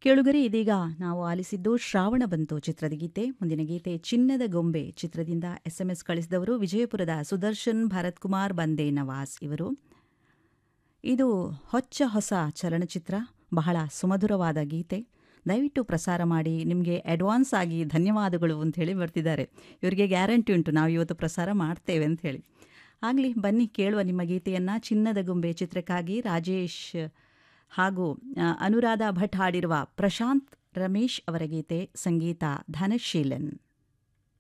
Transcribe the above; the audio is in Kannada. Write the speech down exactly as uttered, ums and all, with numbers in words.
ಕೇಳುಗರೆ, ಇದೀಗ ನಾವು ಆಲಿಸಿದ್ದು ಶ್ರಾವಣ ಬಂತು ಚಿತ್ರದ ಗೀತೆ. ಮುಂದಿನ ಗೀತೆ ಚಿನ್ನದ ಗೊಂಬೆ ಚಿತ್ರದಿಂದ ಎಸ್ಎಂಎಸ್ ಕಳಿಸಿದವರು ವಿಜಯಪುರದ ಸುದರ್ಶನ್ ಭರತ್ ಕುಮಾರ್ ಬಂದೇ ನವಾಸ್ ಇವರು. ಇದು ಹೊಚ್ಚ ಹೊಸ ಚಲನಚಿತ್ರ, ಬಹಳ ಸುಮಧುರವಾದ ಗೀತೆ. ದಯವಿಟ್ಟು ಪ್ರಸಾರ ಮಾಡಿ, ನಿಮಗೆ ಅಡ್ವಾನ್ಸ್ ಆಗಿ ಧನ್ಯವಾದಗಳು ಅಂತ ಹೇಳಿ ಬರ್ತಿದ್ದಾರೆ. ಇವರಿಗೆ ಗ್ಯಾರಂಟಿ ಉಂಟು, ನಾವು ಇವತ್ತು ಪ್ರಸಾರ ಮಾಡ್ತೇವೆ ಅಂತ ಹೇಳಿ. ಆಗಲಿ, ಬನ್ನಿ ಕೇಳುವ ನಿಮ್ಮ ಗೀತೆಯನ್ನು. ಚಿನ್ನದ ಗೊಂಬೆ ಚಿತ್ರಕ್ಕಾಗಿ ರಾಜೇಶ್ ಹಾಗೂ ಅನುರಾಧ ಭಟ್ ಹಾಡಿರುವ ಪ್ರಶಾಂತ್ ರಮೇಶ್ ಅವರ ಗೀತೆ, ಸಂಗೀತ ಧನಶೀಲನ್.